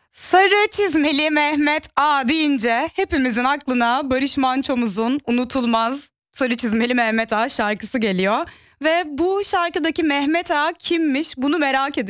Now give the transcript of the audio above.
Sarı çizmeli Mehmet A deyince hepimizin aklına Barış Manço'muzun unutulmaz Sarı çizmeli Mehmet A şarkısı geliyor. Ve bu şarkıdaki Mehmet A kimmiş bunu merak ediyorum.